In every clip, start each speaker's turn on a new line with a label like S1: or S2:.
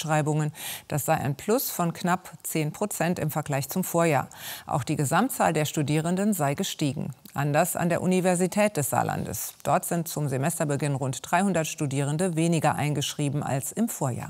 S1: Ausschreibungen. Das sei ein Plus von knapp 10% im Vergleich zum Vorjahr. Auch die Gesamtzahl der Studierenden sei gestiegen. Anders an der Universität des Saarlandes. Dort sind zum Semesterbeginn rund 300 Studierende weniger eingeschrieben als im Vorjahr.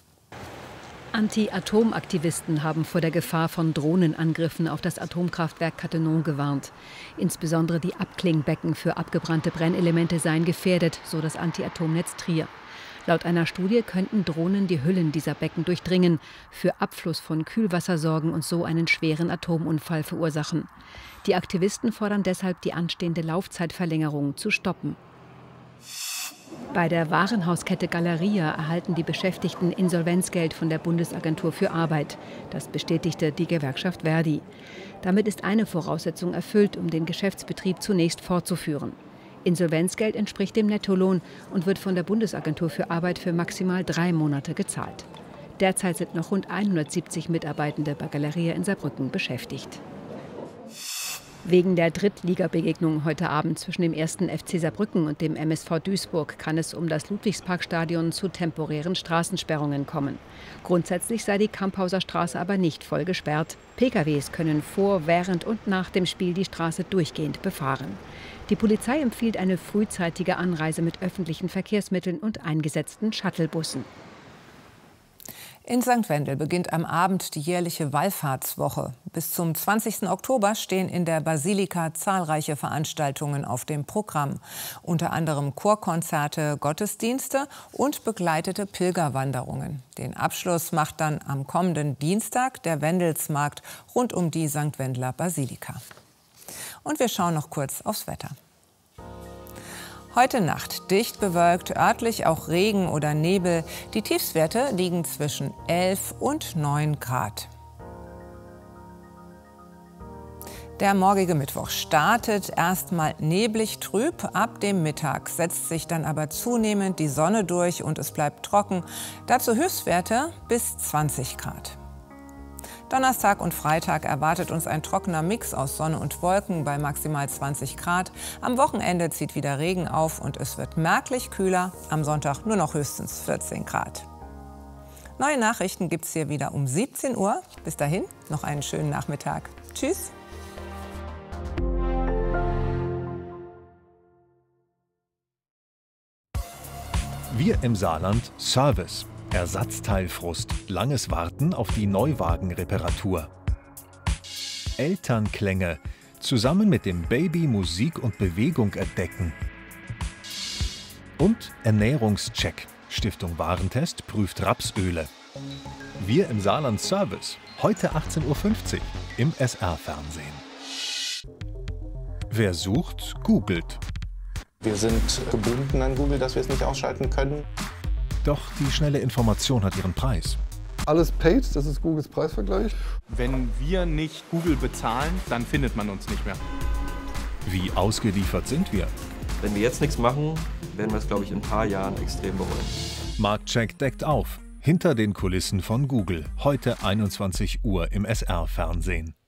S2: Anti-Atom-Aktivisten haben vor der Gefahr von Drohnenangriffen auf das Atomkraftwerk Cattenom gewarnt. Insbesondere die Abklingbecken für abgebrannte Brennelemente seien gefährdet, so das Anti-Atom-Netz Trier. Laut einer Studie könnten Drohnen die Hüllen dieser Becken durchdringen, für Abfluss von Kühlwasser sorgen und so einen schweren Atomunfall verursachen. Die Aktivisten fordern deshalb, die anstehende Laufzeitverlängerung zu stoppen. Bei der Warenhauskette Galeria erhalten die Beschäftigten Insolvenzgeld von der Bundesagentur für Arbeit. Das bestätigte die Gewerkschaft Verdi. Damit ist eine Voraussetzung erfüllt, um den Geschäftsbetrieb zunächst fortzuführen. Insolvenzgeld entspricht dem Nettolohn und wird von der Bundesagentur für Arbeit für maximal 3 Monate gezahlt. Derzeit sind noch rund 170 Mitarbeitende bei Galeria in Saarbrücken beschäftigt. Wegen der Drittligabegegnung heute Abend zwischen dem 1. FC Saarbrücken und dem MSV Duisburg kann es um das Ludwigsparkstadion zu temporären Straßensperrungen kommen. Grundsätzlich sei die Kamphauser Straße aber nicht voll gesperrt. PKWs können vor, während und nach dem Spiel die Straße durchgehend befahren. Die Polizei empfiehlt eine frühzeitige Anreise mit öffentlichen Verkehrsmitteln und eingesetzten Shuttlebussen.
S1: In St. Wendel beginnt am Abend die jährliche Wallfahrtswoche. Bis zum 20. Oktober stehen in der Basilika zahlreiche Veranstaltungen auf dem Programm. Unter anderem Chorkonzerte, Gottesdienste und begleitete Pilgerwanderungen. Den Abschluss macht dann am kommenden Dienstag der Wendelsmarkt rund um die St. Wendeler Basilika. Und wir schauen noch kurz aufs Wetter. Heute Nacht dicht bewölkt, örtlich auch Regen oder Nebel. Die Tiefstwerte liegen zwischen 11 und 9 Grad. Der morgige Mittwoch startet erstmal neblig trüb. Ab dem Mittag setzt sich dann aber zunehmend die Sonne durch und es bleibt trocken. Dazu Höchstwerte bis 20 Grad. Donnerstag und Freitag erwartet uns ein trockener Mix aus Sonne und Wolken bei maximal 20 Grad. Am Wochenende zieht wieder Regen auf und es wird merklich kühler. Am Sonntag nur noch höchstens 14 Grad. Neue Nachrichten gibt es hier wieder um 17 Uhr. Bis dahin noch einen schönen Nachmittag. Tschüss.
S3: Wir im Saarland Service. Ersatzteilfrust, langes Warten auf die Neuwagenreparatur. Elternklänge, zusammen mit dem Baby Musik und Bewegung entdecken. Und Ernährungscheck. Stiftung Warentest prüft Rapsöle. Wir im Saarland Service, heute 18:50 Uhr im SR-Fernsehen. Wer sucht, googelt.
S4: Wir sind gebunden an Google, dass wir es nicht ausschalten können.
S3: Doch die schnelle Information hat ihren Preis.
S5: Alles paid, das ist Googles Preisvergleich.
S6: Wenn wir nicht Google bezahlen, dann findet man uns nicht mehr.
S3: Wie ausgeliefert sind wir?
S7: Wenn wir jetzt nichts machen, werden wir es, glaube ich, in ein paar Jahren extrem bereuen.
S3: Marktcheck deckt auf. Hinter den Kulissen von Google. Heute 21 Uhr im SR-Fernsehen.